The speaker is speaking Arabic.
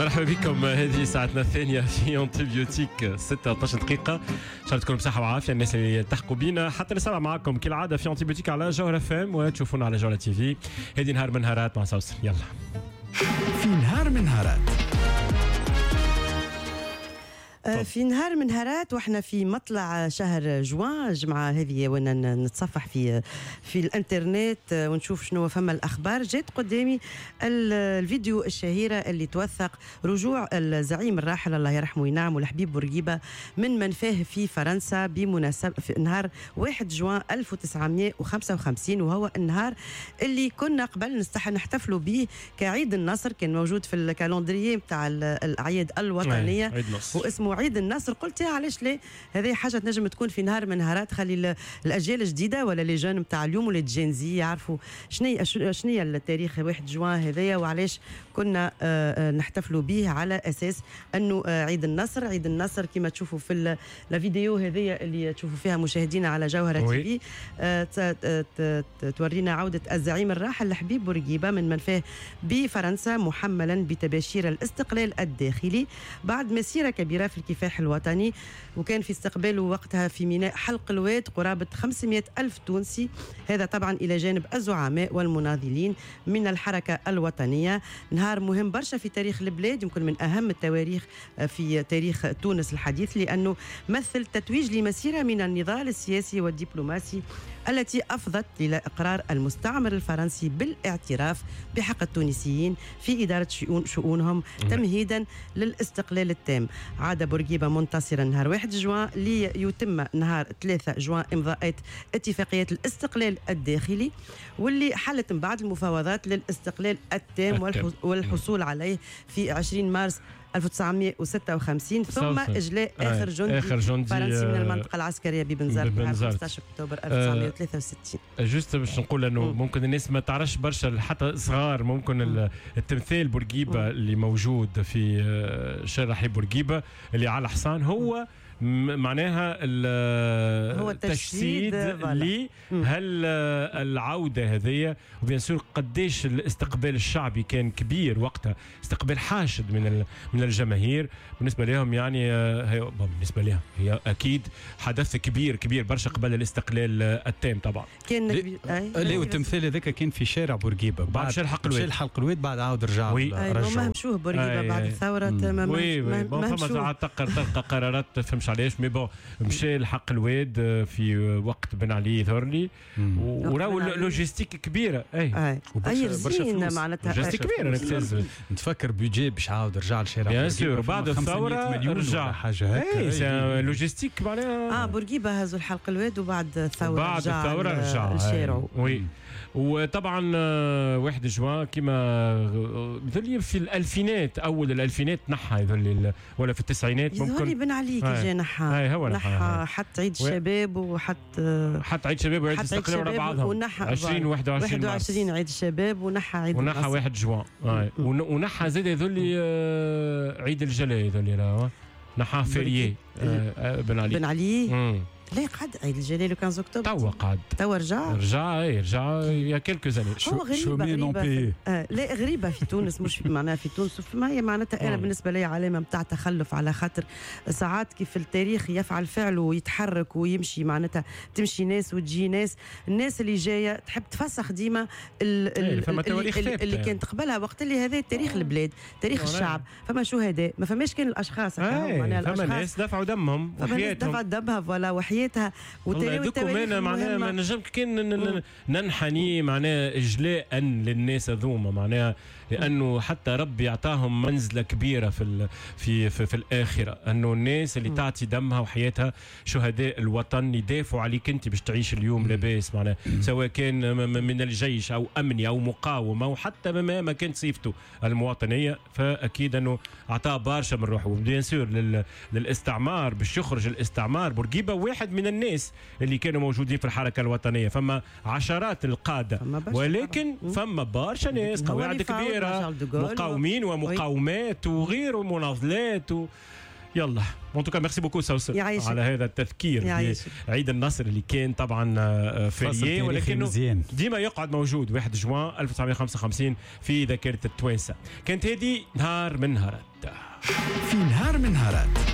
مرحبا بكم. هذه ساعتنا الثانية في أنتيبيوتيك 16 دقيقة. إن شاء الله تكونوا بصحة وعافية الناس اللي تحقوا بينا. حتى نسمع معكم كالعادة في أنتيبيوتيك على جوهرة فام وتشوفونا على جوهرة تي في. هذه نهار من نهارات مع سوسن. يلا في نهار من نهارات في نهار من نهارات واحنا في مطلع شهر جوان. جمعة هذه وانا نتصفح في الانترنت ونشوف شنو فما الاخبار. جات قدامي الفيديو الشهيرة اللي توثق رجوع الزعيم الراحل الله يرحمه وينعم الحبيب بورقيبة من منفاه في فرنسا بمناسبة في نهار 1 جوان 1955، وهو النهار اللي كنا قبل نحتفلوا به كعيد النصر. كان موجود في الكالندريه نتاع الاعياد الوطنيه واسمه عيد النصر. قلت يا علاش ليه، هذه حاجه تنجم تكون في نهار من نهارات، خلي الاجيال الجديده ولا لي جون نتاع اليوم ولا الجينزي يعرفوا شنو التاريخ 1 جوان هذايا وعلاش كنا نحتفلوا به على اساس انه عيد النصر. عيد النصر كما تشوفوا في الفيديو هذيا اللي تشوفوا فيها مشاهدينا على جوهرة تي في، تورينا عوده الزعيم الراحل الحبيب بورقيبة من منفاه بفرنسا محملا بتباشير الاستقلال الداخلي بعد مسيره كبيره في الكفاح الوطني. وكان في استقباله وقتها في ميناء حلق الواد قرابة 500 ألف تونسي، هذا طبعا إلى جانب الزعماء والمناضلين من الحركة الوطنية. نهار مهم برشا في تاريخ البلاد، يمكن من أهم التواريخ في تاريخ تونس الحديث، لأنه مثل تتويج لمسيرة من النضال السياسي والدبلوماسي التي أفضت إلى إقرار المستعمر الفرنسي بالاعتراف بحق التونسيين في إدارة شؤونهم تمهيدا للاستقلال التام. عاد بورقيبة منتصرا نهار 1 جوان ليتم نهار 3 جوان إمضاءات اتفاقية الاستقلال الداخلي، واللي حلت من بعد المفاوضات للاستقلال التام والحصول عليه في 20 مارس 1956، ثم إجلاء آخر جندي فرنسي من المنطقة العسكرية ببنزرت 15 أكتوبر 1963. جوست باش نقول أنه ممكن الناس ما تعرفش برشا حتى صغار، ممكن التمثال بورقيبة اللي موجود في شارع حي بورقيبة اللي على حصان هو معناها التجسيد هل العودة هذه، وبيان سور قديش الاستقبال الشعبي كان كبير وقتها، استقبال حاشد من الجماهير بالنسبة لهم. يعني بالنسبة لهم هي أكيد حدث كبير برشا قبل الاستقلال التام. طبعا كان ليه التمثال هذاك كان في شارع بورقيبة بعد شارع حلق الواد بعد عاود رجعوا ما مشوه بورقيبة بعد الثورة. ما فما تلقى قرارات فهمش علاش، مي بون مشى الحق الواد في وقت بن علي ثورلي وراو لوجيستيك كبيره. اي برشا معناتها لوجيستيك كبيره. نتفكر بيجي باش عاود رجع للشارع بيان سور بعد الثوره رجع حاجه هكا. سي لوجيستيك معناها بورقيبة هزوا الحلق الواد وبعد الثوره رجع الشارع. وي وطبعا 1 جوان كما يظل في الألفينات، أول الألفينات نحى يظل ولا في التسعينات ممكن بن علي كي جا نحى حتى عيد الشباب وحتى عيد الشباب وعيد الاستقلال ورا بعضهم ونحى 21 عيد الشباب ونحى 1 جوان ونحى زاد يظل عيد الجلاء يظل نحى فيريي بن علي ليه قعد عيد الجلال 15 اكتوبر توا رجع يا كلكو زاني. غريبة لا غريبة في تونس، مش معناها في تونس ما هي معناتها أنا بالنسبة لي علامة متاع تخلف، على خاطر ساعات كيف التاريخ يفعل فعله ويتحرك ويمشي، معناتها تمشي ناس وتجي ناس. الناس اللي جاية تحب تفسخ ديما اللي كانت قبلها، وقت اللي هذا تاريخ البلاد تاريخ الشعب، فما شهداء ما فماش كان الأشخاص معناها فما ناس دفعوا دمهم وحياتهم وحياتها وتاريخ معناها ما نجم كان ننحني معناها إجلاء للناس هذوما، معناها لأنه حتى ربي يعطاهم منزلة كبيرة في الآخرة، أنه الناس اللي تعطي دمها وحياتها شهداء الوطن يدافعوا عليك أنت باش تعيش اليوم لاباس، معناها سواء كان من الجيش أو أمني أو مقاومة أو حتى ما كانت صيفته المواطنية. فأكيد أنه أعطاه برشا من روحه. وبيان سور للاستعمار باش يخرج الاستعمار بورقيبة واحد من الناس اللي كانوا موجودين في الحركة الوطنية. فما عشرات القادة ولكن فما برشا ناس قواعد كبيرة مقاومين ومقاومات وغير مناضلات يلا مونتوكا ميرسي بوكو سوسن على هذا التذكير بعيد النصر اللي كان طبعا فيريي ولكنه ديما يقعد موجود 1 جوان 1955 في ذاكرة التوانسة. كانت هذه نهار من نهارات. في نهار من نهارات